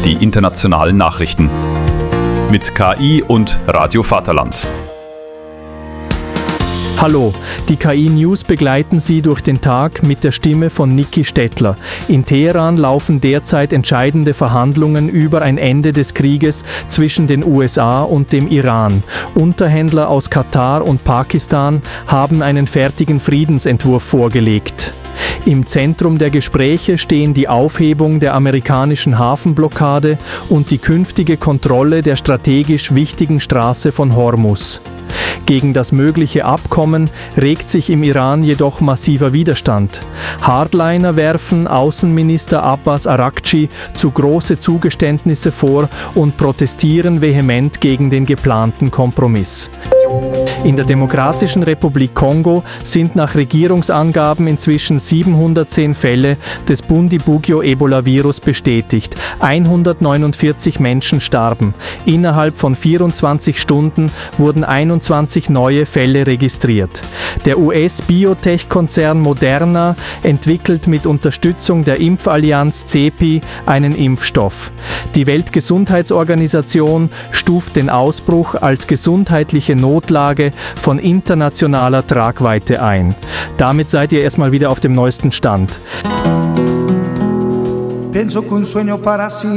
die internationalen Nachrichten. Mit KI und Radio Vaterland. Hallo, die KI-News begleiten Sie durch den Tag mit der Stimme von Niki Stettler. In Teheran laufen derzeit entscheidende Verhandlungen über ein Ende des Krieges zwischen den USA und dem Iran. Unterhändler aus Katar und Pakistan haben einen fertigen Friedensentwurf vorgelegt. Im Zentrum der Gespräche stehen die Aufhebung der amerikanischen Hafenblockade und die künftige Kontrolle der strategisch wichtigen Straße von Hormuz. Gegen das mögliche Abkommen regt sich im Iran jedoch massiver Widerstand. Hardliner werfen Außenminister Abbas Araghchi zu große Zugeständnisse vor und protestieren vehement gegen den geplanten Kompromiss. In der Demokratischen Republik Kongo sind nach Regierungsangaben inzwischen 710 Fälle des Bundibugyo-Ebola-Virus bestätigt. 149 Menschen starben. Innerhalb von 24 Stunden wurden 21 neue Fälle registriert. Der US-Biotech-Konzern Moderna entwickelt mit Unterstützung der Impfallianz CEPI einen Impfstoff. Die Weltgesundheitsorganisation stuft den Ausbruch als gesundheitliche Notlage von internationaler Tragweite ein. Damit seid ihr erstmal wieder auf dem neuesten Stand.